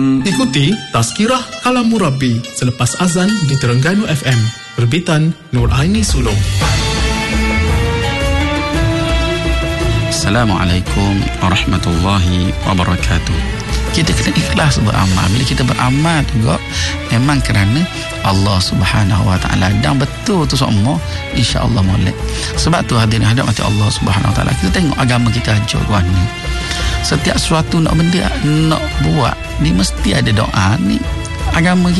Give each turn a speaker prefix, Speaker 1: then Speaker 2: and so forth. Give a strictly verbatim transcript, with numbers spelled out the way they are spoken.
Speaker 1: Ikuti Tazkirah Kalam Murabi selepas azan di Terengganu F M, terbitan Nur Aini Sulong.
Speaker 2: Assalamualaikum warahmatullahi wabarakatuh. Kita kena ikhlas beramal. Bila kita beramal juga memang kerana Allah Subhanahu Wa Taala, dan betul tu semua insya-Allah molek. Sebab tu hadirin hadap mati Allah Subhanahu Wa Taala, kita tengok agama kita hancur tuan ni. Setiap sesuatu nak benda nak buat ni mesti ada doa ni. Agama kita